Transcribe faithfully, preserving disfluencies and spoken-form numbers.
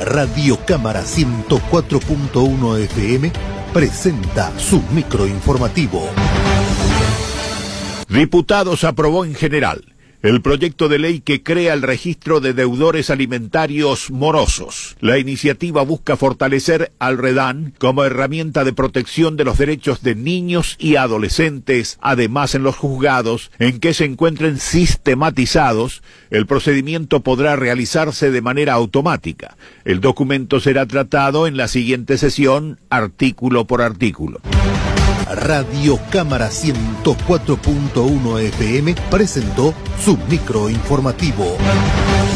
Radio Cámara ciento cuatro punto uno F M presenta su microinformativo. Diputados aprobó en general el proyecto de ley que crea el registro de deudores alimentarios morosos. La iniciativa busca fortalecer al REDAN como herramienta de protección de los derechos de niños y adolescentes. Además, en los juzgados en que se encuentren sistematizados, el procedimiento podrá realizarse de manera automática. El documento será tratado en la siguiente sesión, artículo por artículo. Radio Cámara ciento cuatro punto uno F M presentó su microinformativo.